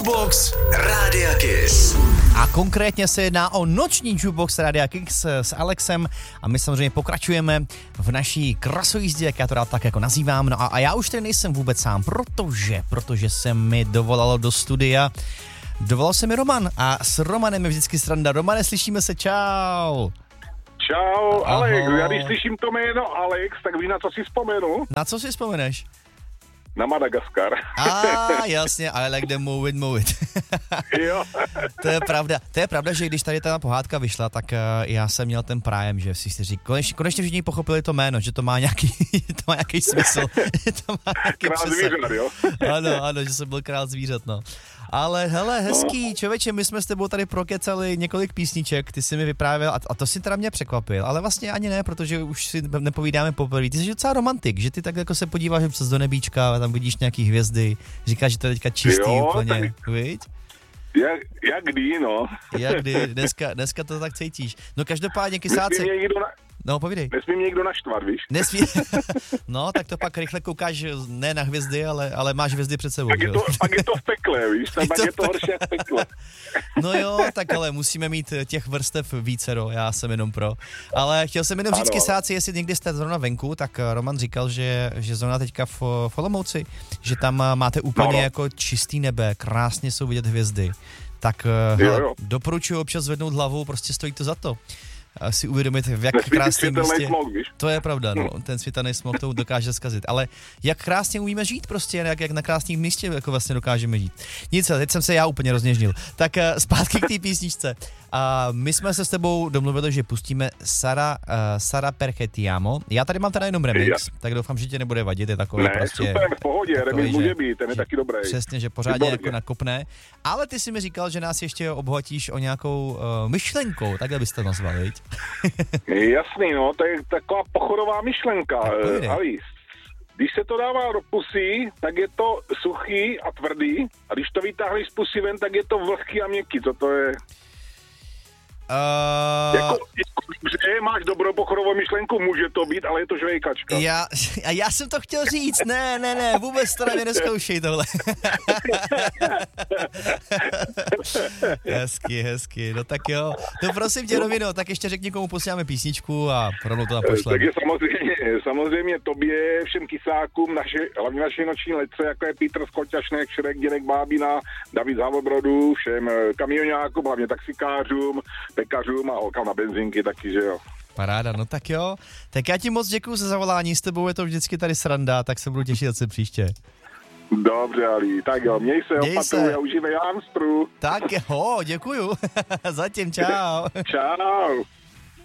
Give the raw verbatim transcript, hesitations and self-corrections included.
Jukebox Rádia Kiss. A konkrétně se jedná o noční Jukebox Rádia Kiss s Alexem a my samozřejmě pokračujeme v naší krasojízdě, jak já to rád tak jako nazývám. No a, a já už tady nejsem vůbec sám, protože, protože se mi dovolalo do studia. Dovolal se mi Roman a s Romanem je vždycky sranda. Romane, slyšíme se, čau. Čau, Alex, já když slyším to jméno Alex, tak víš, na co si vzpomenu? Na co si vzpomeneš? Na Madagaskar. A jasně, I like them move it, move it. Jo. To je pravda, to je pravda, že když tady ta pohádka vyšla, tak uh, já jsem měl ten prájem, že si říkali, konečně, konečně všichni pochopili to jméno, že to má nějaký, to má nějaký smysl. To má nějaký král zvířat, jo? Ano, ano, že jsem byl král zvířat, no. Ale hele, hezký, člověče, my jsme s tebou tady prokecali několik písniček, ty jsi mi vyprávěl a, a to si teda mě překvapil, ale vlastně ani ne, protože už si nepovídáme poprvé. Ty jsi docela romantik, že ty tak jako se podíváš přes do nebíčka a tam vidíš nějaký hvězdy, říkáš, že to je teďka čistý jo, úplně, tak... viď? Jak, jak kdy, no. Jak kdy, dneska, dneska to tak cítíš. No každopádně kysáci... No, povídej. Nesmí mě někdo naštvat, víš? Nesmí. No, tak to pak rychle koukáš ne na hvězdy, ale, ale máš hvězdy před sebou. Pak je to, pak je to v pekle, víš? Pak je to, je to horší jak v pekle. No jo, tak ale musíme mít těch vrstev vícero, já jsem jenom pro. Ale chtěl jsem jenom říct kysáci, jestli někdy jste zrovna venku, tak Roman říkal, že, že zrovna teďka v, v Olomouci, že tam máte úplně no, no. jako čistý nebe, krásně jsou vidět hvězdy. Tak hele, doporučuji občas zvednout hlavu, prostě stojí to za to. Si uvědomit, v jak krásném místě. Smog, to je pravda, no, ten světelný smog to dokáže zkazit, ale jak krásně umíme žít prostě, jak, jak na krásném místě jako vlastně dokážeme žít. Nic, teď jsem se já úplně rozněžnil. Tak zpátky k té písničce. A my jsme se s tebou domluvili, že pustíme Sara, uh, Sara Perché ti amo. Já tady mám teda jenom remix, tak doufám, že tě nebude vadit, je takový ne, prostě... super, v pohodě, remix může být, ten je taky dobrý. Přesně, že pořádně jako nakopne. Ale ty si mi říkal, že nás ještě obohatíš o nějakou uh, myšlenkou, takhle bys to nazval, viď? Jasný, no, to je taková pochodová myšlenka, Alice. Když se to dává do pusy, tak je to suchý a tvrdý, a když to vytáhneš z pusy ven, tak je to vlhký a měkký, co to je... Uh... Jako, jako, že máš dobrou pochodovou myšlenku, může to být, ale je to žvejkačka. Já, a já jsem to chtěl říct, ne, ne, ne, vůbec to na mě neskoušej tohle. Hezky, hezky, no tak jo. No prosím tě, Rovino, tak ještě řekni, komu posíláme písničku a rovnou to napošleme. Takže samozřejmě, samozřejmě tobě, všem kysákům, naše, hlavně naše noční letce, jako je Petr Skoťašnek, Šrek, Děnek Bábina, David Závodbrodu, všem kamionákům, hlavně taxikářům, pekařům a holkám na benzínky taky, že jo. Paráda, no tak jo. Tak já ti moc děkuju za zavolání, s tebou je to vždycky tady sranda, tak se budu těšit zase příště. Dobře, Ali, tak jo, měj se, opatruj a užívej Armstru. Tak jo, děkuju. Zatím, čau. Čau.